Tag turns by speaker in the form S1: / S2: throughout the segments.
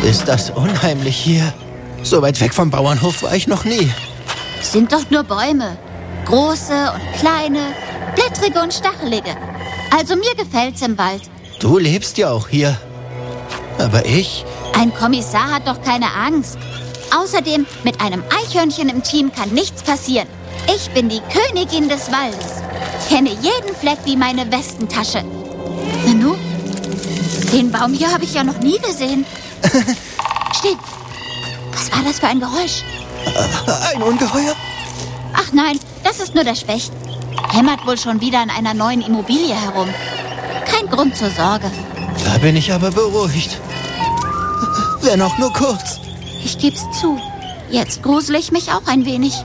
S1: Ist das unheimlich hier. So weit weg vom Bauernhof war ich noch nie.
S2: Es sind doch nur Bäume. Große und kleine, blättrige und stachelige. Also mir gefällt's im Wald.
S1: Du lebst ja auch hier. Aber ich...
S2: Ein Kommissar hat doch keine Angst. Außerdem, mit einem Eichhörnchen im Team kann nichts passieren. Ich bin die Königin des Waldes. Kenne jeden Fleck wie meine Westentasche. Nanu, den Baum hier habe ich ja noch nie gesehen. Still. Was war das für ein Geräusch?
S1: Ein Ungeheuer?
S2: Ach nein, das ist nur der Specht. Hämmert wohl schon wieder an einer neuen Immobilie herum. Kein Grund zur Sorge.
S1: Da bin ich aber beruhigt. Wenn auch nur kurz.
S2: Ich geb's zu. Jetzt grusel ich mich auch ein wenig.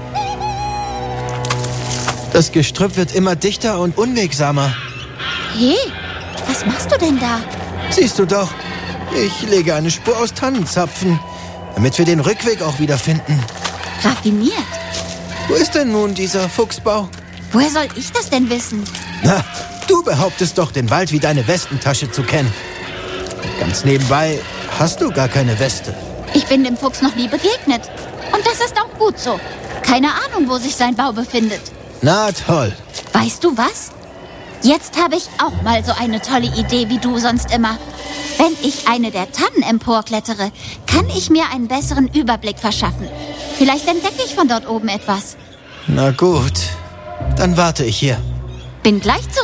S1: Das Gestrüpp wird immer dichter und unwegsamer.
S2: Hey, was machst du denn da?
S1: Siehst du doch, ich lege eine Spur aus Tannenzapfen, damit wir den Rückweg auch wiederfinden.
S2: Raffiniert.
S1: Wo ist denn nun dieser Fuchsbau?
S2: Woher soll ich das denn wissen?
S1: Na, du behauptest doch, den Wald wie deine Westentasche zu kennen. Ganz nebenbei hast du gar keine Weste.
S2: Ich bin dem Fuchs noch nie begegnet. Und das ist auch gut so. Keine Ahnung, wo sich sein Bau befindet.
S1: Na toll.
S2: Weißt du was? Jetzt habe ich auch mal so eine tolle Idee wie du sonst immer. Wenn ich eine der Tannen emporklettere, kann ich mir einen besseren Überblick verschaffen. Vielleicht entdecke ich von dort oben etwas.
S1: Na gut, dann warte ich hier.
S2: Bin gleich zurück.